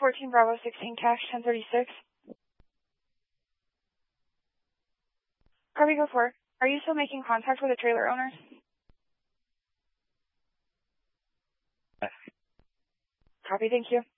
14 Bravo 16 cash 1036. Copy, go 4. Are you still making contact with the trailer owner? Copy, thank you.